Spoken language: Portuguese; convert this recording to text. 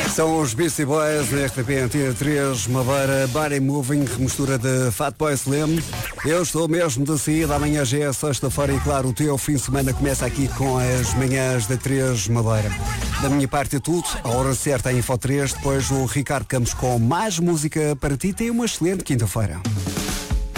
São os Beastie Boys na RTP Antena 3, Madeira, Body Moving, mistura de Fatboy Slim. Eu estou mesmo de saída, amanhã já é sexta-feira e claro, o teu fim de semana começa aqui com as manhãs da 3 Madeira. Da minha parte é tudo, a hora certa é Info 3, depois o Ricardo Campos com mais música para ti, tem uma excelente quinta-feira.